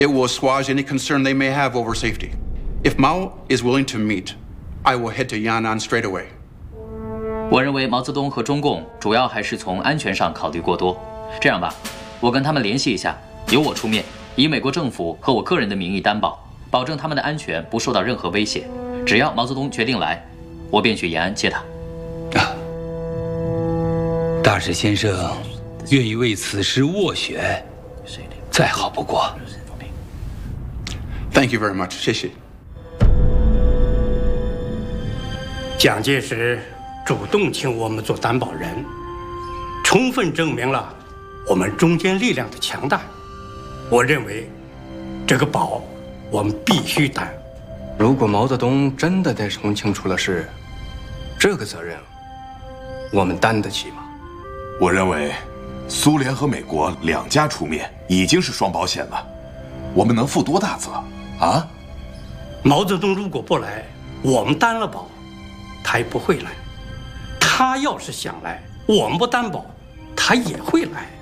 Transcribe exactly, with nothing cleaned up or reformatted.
It will assuage any concern they may have over safety. If Mao is willing to meet, I will head to Yan'an straight away. 我认为毛泽东和中共主要还是从安全上考虑过多。这样吧，我跟他们联系一下，由我出面，以美国政府和我个人的名义担保，保证他们的安全不受到任何威胁。只要毛泽东决定来，我便去延安接他。 啊，大使先生愿意为此事斡旋，再好不过。 Thank you very much. 谢谢。 蒋介石主动请我们做担保人，充分证明了我们中坚力量的强大。我认为，这个保我们必须担。 如果毛泽东真的在重庆出了事，这个责任我们担得起吗？ 我认为，苏联和美国两家出面已经是双保险了，我们能负多大责啊？ 毛泽东如果不来，我们担了保，他也不会来。他要是想来，我们不担保，他也会来。